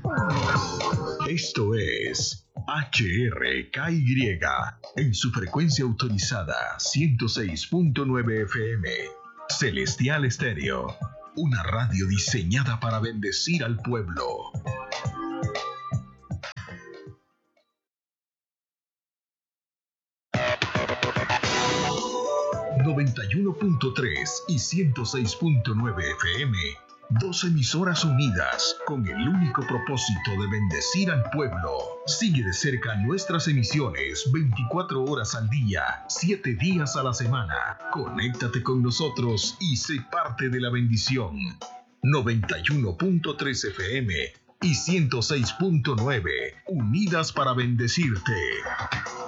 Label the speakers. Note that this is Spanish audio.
Speaker 1: Esto es HRKY en su frecuencia autorizada 106.9 FM. Celestial Estéreo, una radio diseñada para bendecir al pueblo. ...91.3 y 106.9 FM... Dos emisoras unidas con el único propósito de bendecir al pueblo. Sigue de cerca nuestras emisiones 24 horas al día, 7 días a la semana. Conéctate con nosotros y sé parte de la bendición. 91.3 FM y 106.9, unidas para bendecirte.